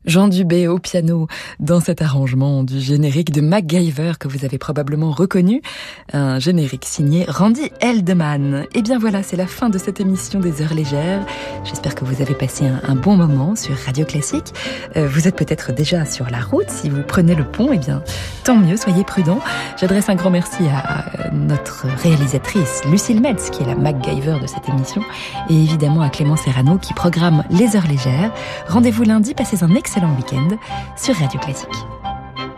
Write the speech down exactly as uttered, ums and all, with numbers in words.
Jean Dubé au piano dans cet arrangement du générique de MacGyver que vous avez probablement reconnu, un générique signé Randy Eldeman. Et bien voilà, c'est la fin de cette émission des Heures Légères. J'espère que vous avez passé un, un bon moment sur Radio Classique. Euh, vous êtes peut-être déjà sur la route, si vous prenez le pont, eh bien tant mieux, soyez prudents. J'adresse un grand merci à notre réalisatrice Lucille Metz, qui est la MacGyver de cette émission, et évidemment à Clément Serrano qui programme les Heures Légères. Rendez-vous lundi, passez un excellent week-end sur Radio Classique.